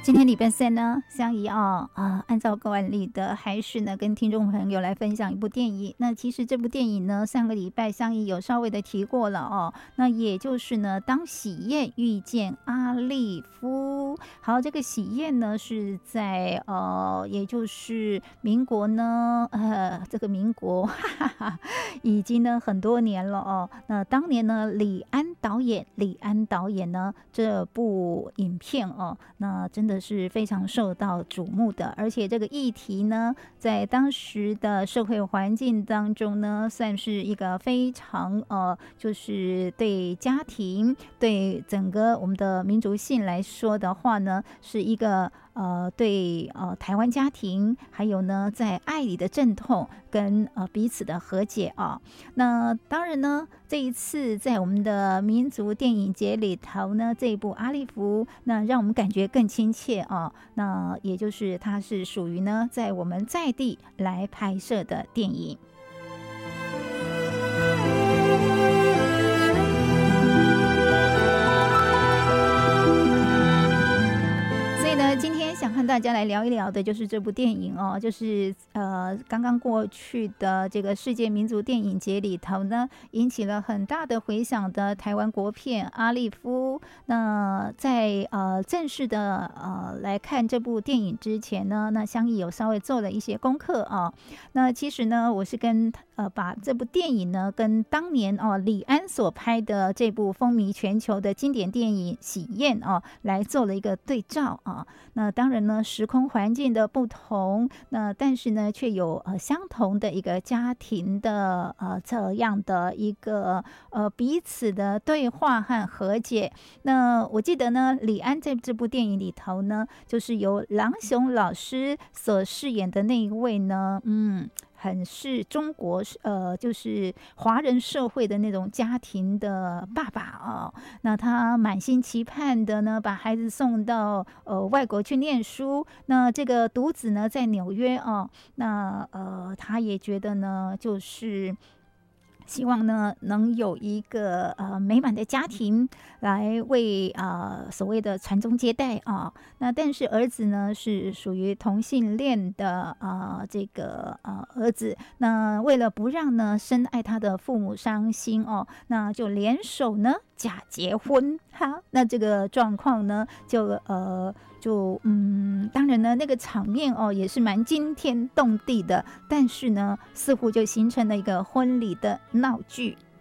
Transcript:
今天礼拜三呢，香怡按照惯例的，还是呢跟听众朋友来分享一部电影。那其实这部电影呢，上个礼拜香怡有稍微的提过了哦。那也就是呢，当喜宴遇见阿利夫。好，这个喜宴呢是在也就是民国呢，这个民国已经呢很多年了哦。那当年呢，李安导演呢这部影片哦，那真的是非常受到瞩目的，而且这个议题呢，在当时的社会环境当中呢，算是一个非常就是对家庭、对整个我们的民族性来说的话呢，是一个对台湾家庭，还有呢在爱里的阵痛跟彼此的和解啊。那当然呢，这一次在我们的民族电影节里头呢，这一部《阿利夫》，那让我们感觉更亲切啊。那也就是它是属于呢在我们在地来拍摄的电影。今天想和大家来聊一聊的就是这部电影哦，就是刚刚过去的这个世界民族电影节里头呢，引起了很大的回响的台湾国片《阿利夫》。那在正式的来看这部电影之前呢，那香怡有稍微做了一些功课啊。那其实呢，我是把这部电影呢跟当年李安所拍的这部风靡全球的经典电影《喜宴》来做了一个对照啊。那当然呢，时空环境的不同，那但是呢，却有相同的一个家庭的这样的一个彼此的对话和和解。那我记得呢，李安在这部电影里头呢，就是由郎雄老师所饰演的那一位呢，很是中国就是华人社会的那种家庭的爸爸哦。那他满心期盼的呢，把孩子送到外国去念书。那这个独子呢，在纽约哦。那他也觉得呢，就是希望呢能有一个美满的家庭来为所谓的传宗接代啊。那但是儿子呢是属于同性恋的这个儿子，那为了不让呢深爱他的父母伤心哦，那就联手呢假结婚哈。那这个状况呢当然呢那个场面也是蛮惊天动地的，但是呢似乎就形成了一个婚礼的闹剧。